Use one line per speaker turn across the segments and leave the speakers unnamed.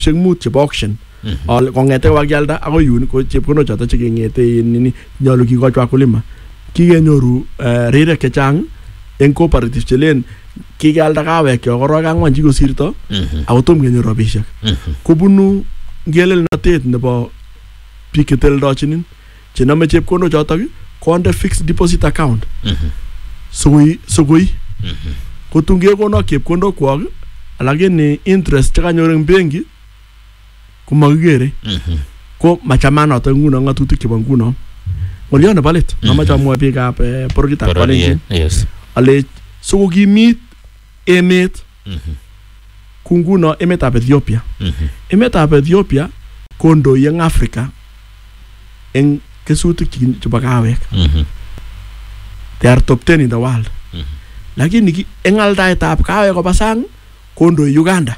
mut chebo auction kongete wakialda ako yun ko chepkondo choto chekengete nini nyolu kikoch wakulima kikenyoru rirek chechang en cooperative chelen kikialda kawek yo korok angwan chikosirto ako tom kenyor rabishek kobunu ngelelnotet nebo biik cheteldochinin chenome chepkondo choto konde fixed deposit account sokoi kotun kekono chepkondo kwok lakini interest chekanyor eng benki komakikere ko machamanoto nguno ngatutik chebo nguno ngolyo nebo let amache amwa biikab borokitab Kalenjin ale sikokimit emet ku nguno emetab Ethiopia emetab Ethiopia kondoi eng Africa eng kesutik chebo kawek they are top 10 in the world lakini eng aldaetab kawek koba sang kondoi Uganda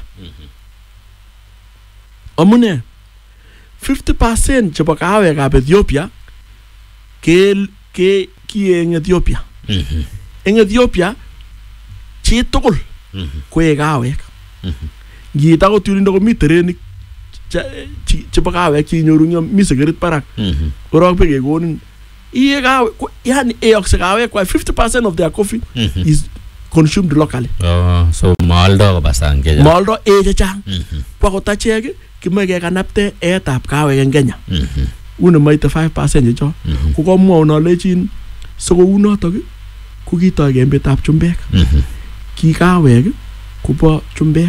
amune 50% chebo kawekab Ethiopia ke eng Ethiopia eng Ethiopia chi tugul koe kawek ngita ko tulindo komi terenik chebo kawek chinyoru nyom mi sekerit barak korok be kekonin iye kawek yani eyokse kawek kwa 50% of their coffee is consumed locally
so maaldo koba sang
maaldo chechang kwa kotachek kimoe kanapte etab kawek eng Kenya une maite 5% checho ko komwaun alechin siko unotok ko kitoi kembetab chumbek ki kawek kobo chumbek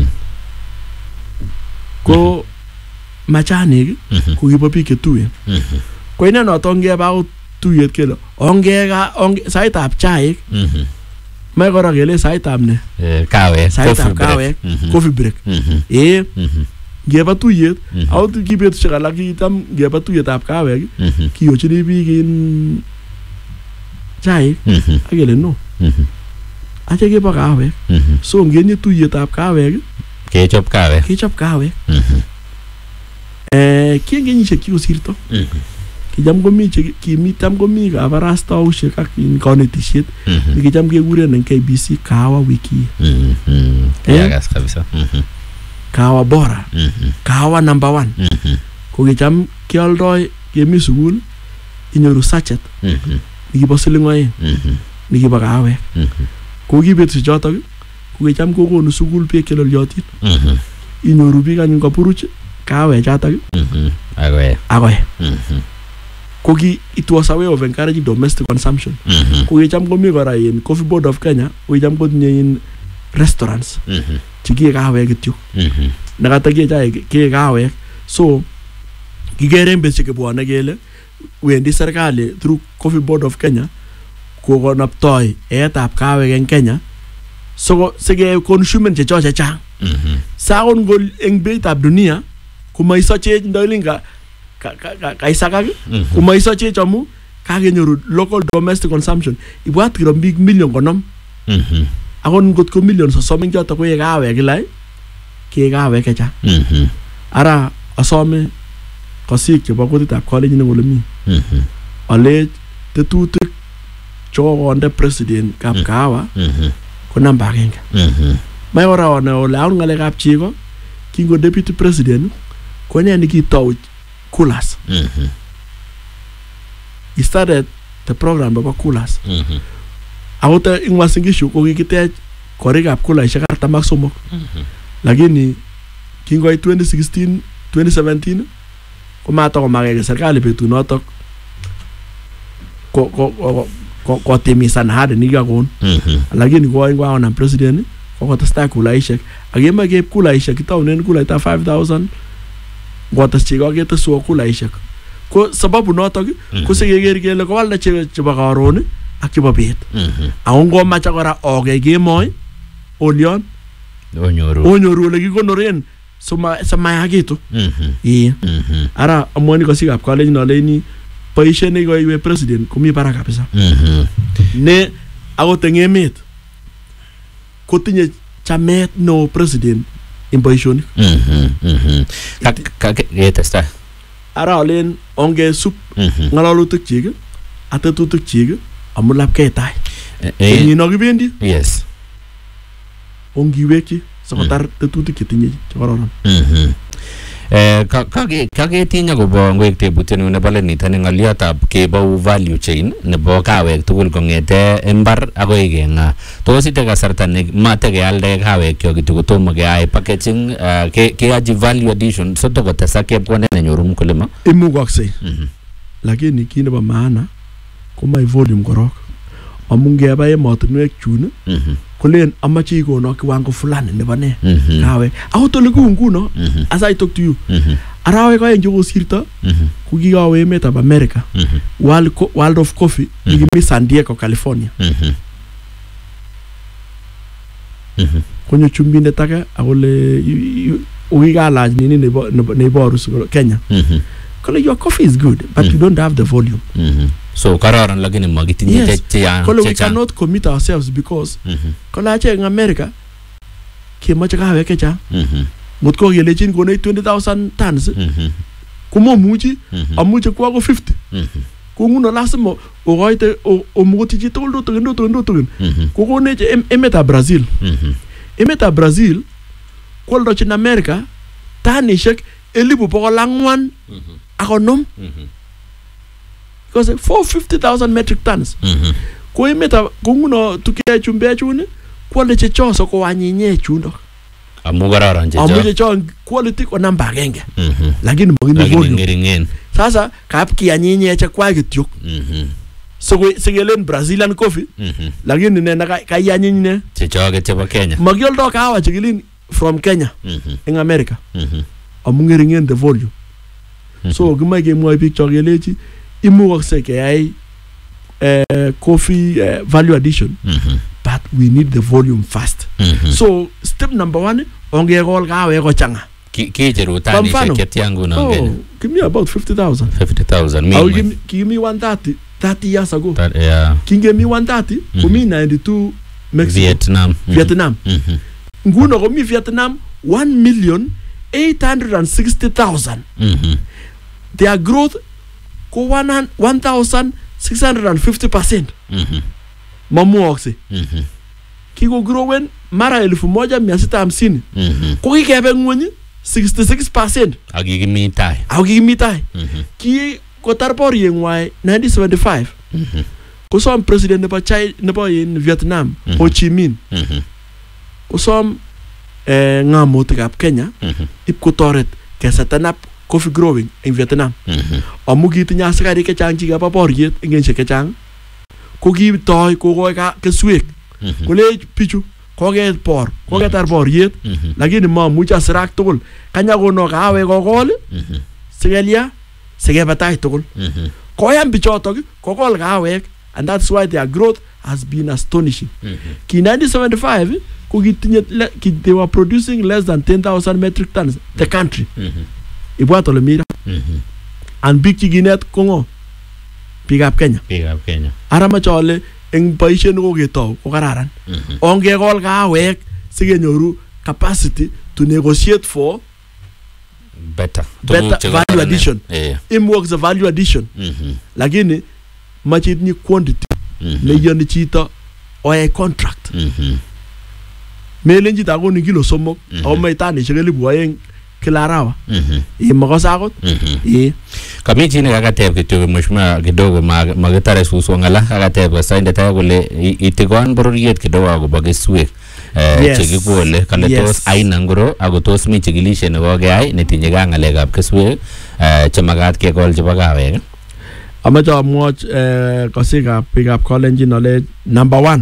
ko machanik ko kibo biik chetuen ko ine noto ngeba tuyet kele ongeka saitab chaik mai kora kele saitab ne saitab kawek coffee break ngeba tuyet out kibetushek alak kitam ngeba tuyetab kawek kiyochini biik in chaik akele no acha keba kawek so ngenye tuyetab kawek
kechop kawek
kiengenyishek chikosirto kicham komi kabarastaushek ak kanetishet kicham kekuren eng KBC kahawa wiki
yagas kabisa
kahawa bora kahawa number 1 ko kicham kialdoi kemi sukul inyoru sachet nikibo siling 2 nikibo kawek ko kibetushek chotok ko kicham kokonu sukul beek chelolyotin inyoru biik anyun kaburuch kawek chotok akoe ko it was a way of encouraging domestic consumption ko kicham komi kora in Coffee Board of Kenya ko kicham kotinye in restaurants chikie kawek kityo nakatakie chaik kie kawek so kikere mbesi kebwane kele wendi serikali through Coffee Board of Kenya kokonoptoi eetab kawek eng Kenya so sike consumer checho chechang sakon gol eng beitab dunia kumaisochech ndoilinga kaisakak kumaisochech amu kakenyoru local domestic consumption ibwat kiro biik million 50 akon ngot ko million 30 eng choto koe kawek kilai ke kawek chechang ara asome kosik chebo kutitab Kalenjin ngole mi ale tetutik chokonde president kap kahawa ko namba 1 mai ora ona ole aun ngalekab chiko kingo deputy president ko ne nikitau coolers he started the program of coolers awota ingwasingishu ko kikitech korikab coolers artam somok lakini kingo 2016 2017 ko matako magege serikali betu notok ko timisan hadi nikakon lakini ko ingwa na president ko testai kulaishek akema ke kulaishek kitaunen kulaita 5000 ngotas chiko ketesu kulaishek ko sababu notok ko sekeker kele ko walda chebo karon ak chebo bet ako macha kora oge kemoi olion onyoru ole kikonoren samayakitu ara amwani kosikab Kalenjin aleni boishe ne koiwe president komi barak kabisa ne akot eng emet kotinye chamet no president in boishonik
ketesta
ara alen onge sup ngalalutik chik atetutik chik amulap ketai ni no kibendi
yes
ongiweki sikotar tetutik chetinye chekororon.
Kaketinya kobo ngwek tebutien nebo lenitani ng'oliotab kebou value chain nebo kawek tugul kong'ete imbar akoi keng'a. Tos ite kasarta ne mate kealde kawek kyok kityo kotomo keai packaging keyachi value addition soto kotesak chepkondet nenyoru mkulima?
Imukoksei. Lakini kit nebo maana komai volume korok. Amu ngeba emotinwek chun kolen amache ikono kiwango fulani nebo ne kawek. Akot ole kou nguno, as I talk to you, arawek aeng chekosirto ko kikawe emetab America, World of Coffee, nikimi San Diego, California. Konyo chumbindet age akole ukikalach nini neiboru Kenya. Kole your coffee is good, but you don't have the volume.
So kararan lakini makitinye chechang.
Kole we cannot commit ourselves because kole ache in America kemoche kawek chechang. Ngot ko kelechin konech 20,000 tons komomuchi amuche kwa ko 50. Ko nguno lazima ogoite omuti chi tugul tugen. Ko konech emetab Brazil. Emetab Brazil koldochin America tanishek 400 akonom. Because 450,000 metric tons. Ko emetab nguno tukia chumbe chuni kwale checho so ko wanyinye chundo.
Amu kararan checho.
Amu checho quality ko namba agenge. Lakini magini volume. Sasa kap kianyinye cha kwa kityok. So sigelen Brazilian coffee. Lakini nena kayanyinye
checho chebo Kenya.
Magyoldo kawa chekilin from Kenya in America. Amu ngeringen the volume. So kimai kemwoe biik chokelechi imukokse keyai coffee value addition, but we need the volume fast. So step number 1, ongekol kawek kochanga.
Kicheru tanishek chetiangu na Kenya.
Give me about 50,000.
50,000.
Give me 130 years ago.
Yeah.
Give me 130, kumi 92 Mexico. Vietnam. Nguno kumi Vietnam 1,860,000. Their growth go 1,650%. Mamuokse. Kiko growen mara 1,650. Ko kikebe ngwony 66%. Akikimitai. Ki kotar boriet ngwai 1975. Kosom president nebo China nebo in Vietnam, Ho Chi Minh. Kosom ngamotikab Kenya ip kotoret keseten up coffee growing in Vietnam. Amu kitinye asikarik chechang chikaba boriet eng kenyisiek chechang. Ko kitoi kokoi keswek. Kole pichu koketar boriet lakini mamuchi asirak tugul. Kanya kono kawek kokol sikelia sikebatai tugul. Koyam bichotok kokol kawek, and that's why their growth has been astonishing. Ki 1975 they were producing less than 10,000 metric tons the country. Ibwat ole mira. And big chiginet kongo bigap Kenya. Arama chole eng boisien ko ketou ko kararan. Ongekol kawek sikenyoru capacity to negotiate for better value addition. Works the value addition. Lakini machit ni quantity ne yoni chito o a contract. Melenji tago ni kilo somok au maitani shigeli buaeng kila arawa. Makosa akot.
Kami chini kakateb kityo mheshimiwa kidogo magitare suswangala kakateb sainde tayo kole itikon bororiet kidogo akobo keswek chekikole kale tos aina ngoro ako tos mi chikilishe nebo keyai netinye ka ngalekab keswek chemakat kekol chebo kawek.
Amache amwoch kosikab biikab Kalenjin ole number 1.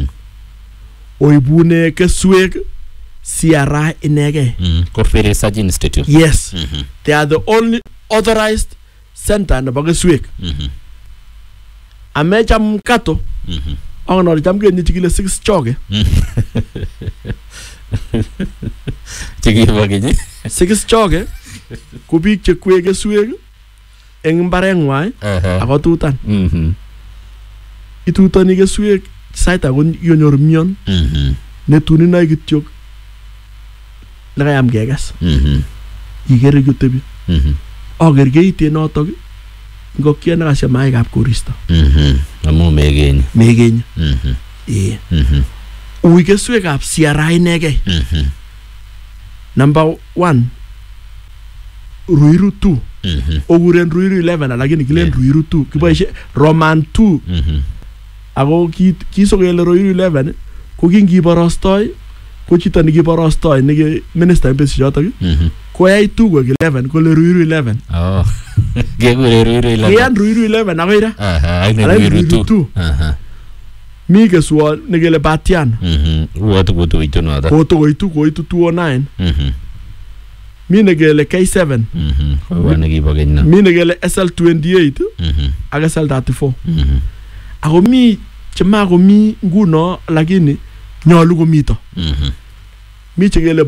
Oibune keswek CRI inege.
Coffee Research Institute.
Yes. They are the only authorized center nebo keswek. Amecha mkato. Onor jamge ni chikile 6 choge.
Chikiba kinyi
6 choge ku biik chekwe keswek eng mbarengwai akotutan. Itutani keswek saita kon yonyor mion. Netuni na kityok nakayam kekas. Ikere yutebi. Ogergeite notok ngokia nakasya maikab koristo.
Amu megeny.
Ui keswekab CRI inegei. Number 1 Ruiru 2 Oguren Ruiru 11 lakini kilen Ruiru 2 kiboishe Roman 2 ako kisokele Ruiru 11 ko kingiborostoi ko chito nekiborostoi niki minister embassy chotok koyai 2 ko 11 kole Ruiru 11
Gekure Ruiru 11
Kiyan Ruiru 11 akoira
Ruiru 2
mi keswo nekele Batian
kotokoitu noto
koitu 209 mi nekele K7
nekibo keny no
mi nekele SL28 ak SL34 ako mi chemakomi nguno lakini nyolu komito mi chekele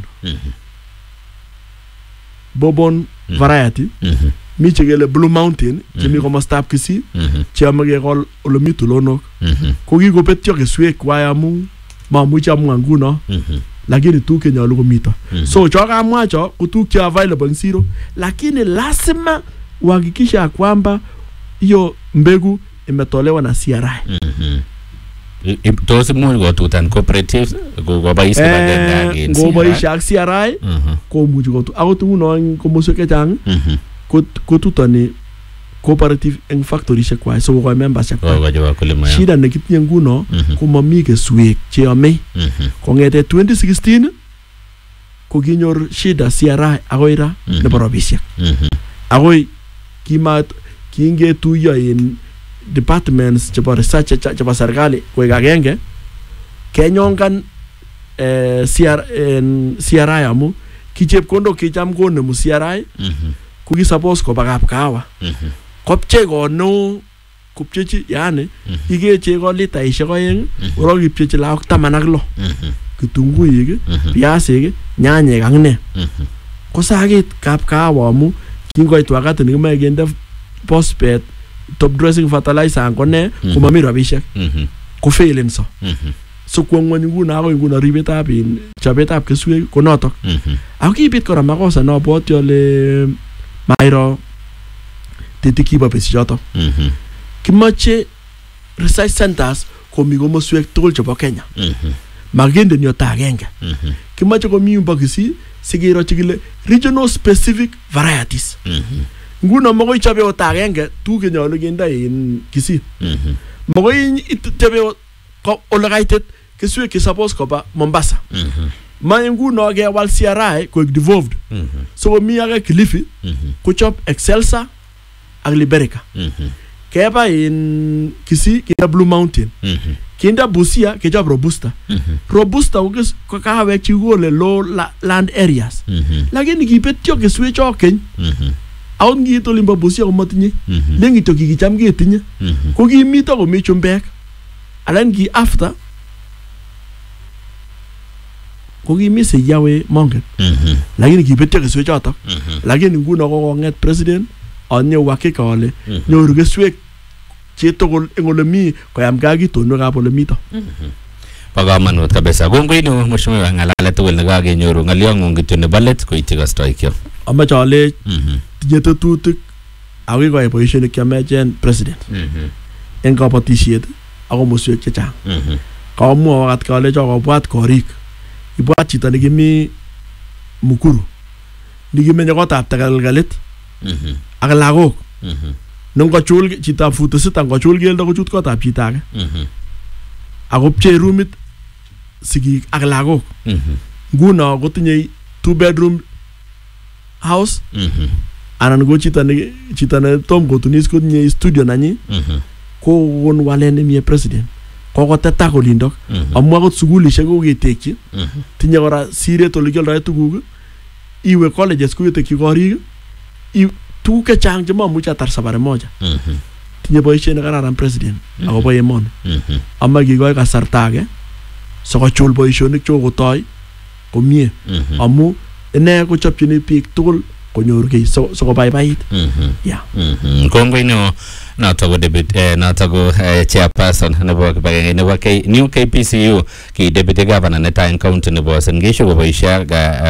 Bourbon variety mi chekele Blue Mountain chemi komostab Kisii cheame kekol ole mi tulonok ko kikobetyo keswek kwai amu mamuchi amwa nguno lakini tukuk chenyolu komito so cho kamwa cho ko tukuk che available en siro lakini lazima uhakikisha kwamba hiyo mbegu imetolewa na CRI
tos imuch kotutan cooperatives kobois kibagenge
ngobois ak CRI komuchi kotu akot nguno komoswek chechang kotutani cooperative eng factorishek kwai so ko members kwai shida nekitinye nguno ko mami keswek cheyome kongete 2016 ko kinyor shida CRI akoira nebo robishek akoi kingetuiyo in departments chebo research chebo serikali koek agenge kenyongan CRI amu kichepkondok kicham konemu CRI ko ki suppose koba kapkawa kopche kono kopchechi yani ikeche ko litaishek 2 oro kipchechi laok 16 kitunguik piasik nyanyek ak ne ko sakit kapkawa amu kingoit wakati nikimae kende phosphate top dressing fertilizer angone kumami rabishek ko failen so kwongwony nguno ako nguno ribetab chobetab keswek ko notok ako kibit kora makosa no boti ole mairo titikiba besi chotok kimache research centers komi komoswek tugul chebo Kenya magende nyota agenge kimache komi mbo Kisii sikiro chikile regional specific varieties nguno mokoi chobe ota agenge tukuk chenyolu kinde in Kisii mokoi itebe ole kaitet keswek che suppose koba Mombasa ma nguno kewal CRI koek devolved so komi age Kilifi kochop Excelsa ak Liberica keba in Kisii keba Blue Mountain kinda Busia kechop Robusta ko kawek chikole low land areas lakini kibetyo keswek chokeny awon ngito limbo Busia ko matinye lengito kikicham ketinye ko kimito komi chumbek alan ki after ko kimi se yawe monget lakini kibetyo keswek chotok lakini nguno ko konget president anye uhakika wale nyoru keswek chetogol eng ole mi koyamga kitonwekab ole mito
bo kamanut kabisa kongoi mheshimiwa ngalale tugul nekakenyoru ng'alyong'ung kityo nebo let koityi kastoikyo
amache ale tinye tetutik ak kikoyai boisionik chemechen president eng kabatisiet ak komoswek chechang kamwa wakat kale chokobwat korik ibwat chito nekimi Mukuru nikimenye kotab tagalgalit ak lagok nongochul chito futosit ngochul keldo kochut kotab chito age ako pche roomit sigik ak lagok nguno kotinye 2 bedroom house anan go chito ne tom kotunis kotinye studio nanyi ko won wale nemie president kokoteta kolindok amu akot sugulishek koketekchi tinye kora siret ole kioldoe tuguk iwe colleges koketekchi korik tuguk chechang chemamuchi atar sabari moja tinye boisiet nekararan president akobo emoni ama kikoi kasarta age sikochul boisionik chokotoi komie amu ine kochopchini biik tugul konyor kiy sikobaibait
kongoi neo noto ko deputy noto ko chairperson nebo kibagenge nebo New KPCU ki deputy governor netai county nebo Uasin Gishu koboishe